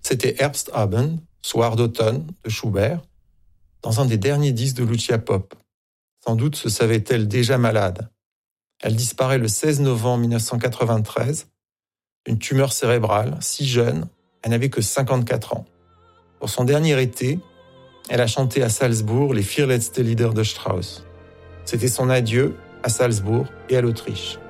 C'était Herbstabend, Soir d'automne, de Schubert, dans un des derniers disques de Lucia Pop. Sans doute se savait-elle déjà malade. Elle disparaît le 16 novembre 1993, d'une tumeur cérébrale, si jeune, elle n'avait que 54 ans. Pour son dernier été, elle a chanté à Salzbourg les Vier letzte Lieder de Strauss. C'était son adieu à Salzbourg et à l'Autriche.